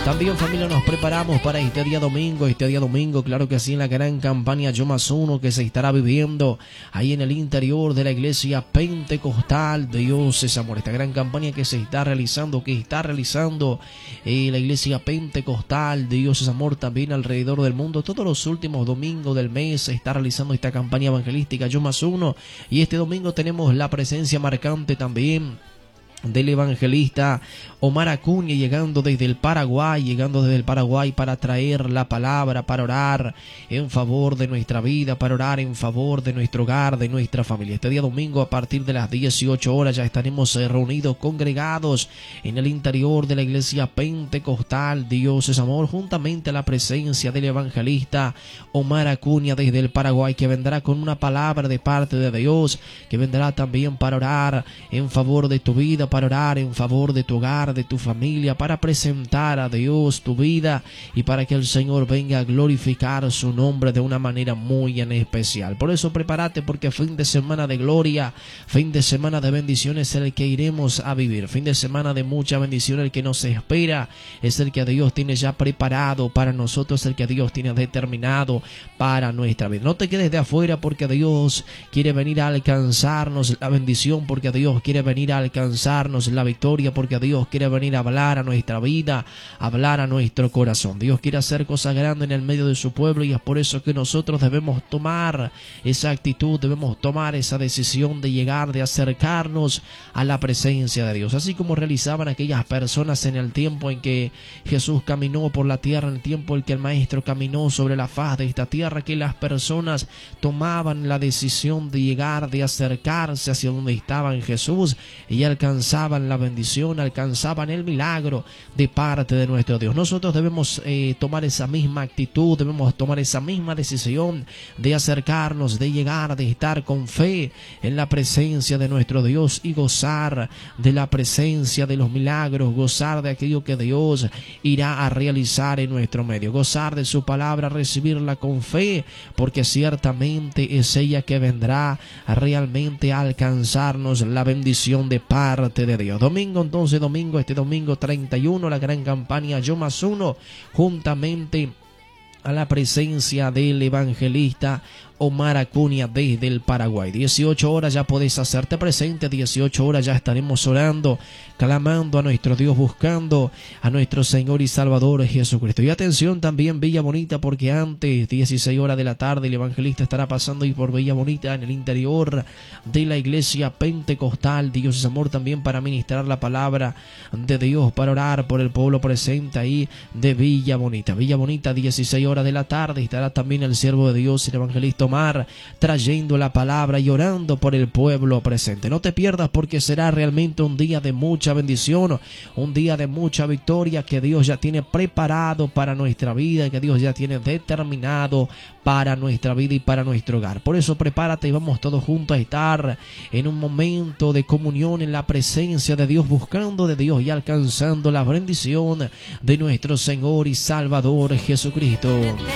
También, familia, nos preparamos para este día domingo, claro que sí, en la gran campaña Yo Más Uno que se estará viviendo ahí en el interior de la iglesia pentecostal de Dios es Amor. Esta gran campaña que se está realizando, la iglesia pentecostal de Dios es Amor también alrededor del mundo. Todos los últimos domingos del mes se está realizando esta campaña evangelística Yo Más Uno, y este domingo tenemos la presencia marcante también del evangelista Omar Acuña llegando desde el Paraguay para traer la palabra, para orar en favor de nuestra vida, para orar en favor de nuestro hogar, de nuestra familia. Este día domingo a partir de las 18 horas ya estaremos reunidos, congregados en el interior de la iglesia pentecostal Dios es Amor, juntamente a la presencia del evangelista Omar Acuña desde el Paraguay, que vendrá con una palabra de parte de Dios, que vendrá también para orar en favor de tu vida, para orar en favor de tu hogar, de tu familia, para presentar a Dios tu vida y para que el Señor venga a glorificar su nombre de una manera muy en especial. Por eso prepárate, porque fin de semana de gloria, fin de semana de bendiciones es el que iremos a vivir, fin de semana de mucha bendición el que nos espera, es el que Dios tiene ya preparado para nosotros, el que Dios tiene determinado para nuestra vida. No te quedes de afuera, porque Dios quiere venir a alcanzarnos la bendición, porque Dios quiere venir a alcanzar la victoria, porque Dios quiere venir a hablar a nuestra vida, hablar a nuestro corazón. Dios quiere hacer cosas grandes en el medio de su pueblo, y es por eso que nosotros debemos tomar esa actitud, debemos tomar esa decisión de llegar, de acercarnos a la presencia de Dios, así como realizaban aquellas personas en el tiempo en que Jesús caminó por la tierra, en el tiempo en que el Maestro caminó sobre la faz de esta tierra, que las personas tomaban la decisión de llegar, de acercarse hacia donde estaban Jesús y alcanzaban la bendición, alcanzaban el milagro de parte de nuestro Dios. Nosotros debemos tomar esa misma actitud, debemos tomar esa misma decisión de acercarnos, de llegar, de estar con fe en la presencia de nuestro Dios y gozar de la presencia de los milagros, gozar de aquello que Dios irá a realizar en nuestro medio, gozar de su palabra, recibirla con fe, porque ciertamente es ella que vendrá a realmente alcanzarnos la bendición de parte de Dios. Este domingo 31, la gran campaña Yo Más Uno, juntamente a la presencia del evangelista Omar Acuña desde el Paraguay. 18 horas ya podés hacerte presente, 18 horas ya estaremos orando, clamando a nuestro Dios, buscando a nuestro Señor y Salvador Jesucristo. Y atención también Villa Bonita, porque antes 16 horas de la tarde el evangelista estará pasando y por Villa Bonita, en el interior de la iglesia pentecostal Dios es Amor, también para ministrar la palabra de Dios, para orar por el pueblo presente ahí de Villa Bonita. Villa Bonita, 16 horas de la tarde, estará también el siervo de Dios, el evangelista Omar, trayendo la palabra y orando por el pueblo presente. No te pierdas, porque será realmente un día de mucha bendición, un día de mucha victoria que Dios ya tiene preparado para nuestra vida, que Dios ya tiene determinado para nuestra vida y para nuestro hogar. Por eso prepárate y vamos todos juntos a estar en un momento de comunión en la presencia de Dios, buscando de Dios y alcanzando la bendición de nuestro Señor y Salvador Jesucristo.